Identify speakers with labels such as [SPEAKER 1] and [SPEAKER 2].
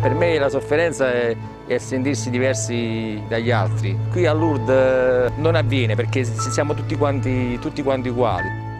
[SPEAKER 1] Per me la sofferenza è sentirsi diversi dagli altri. Qui a Lourdes non avviene perché siamo tutti quanti uguali.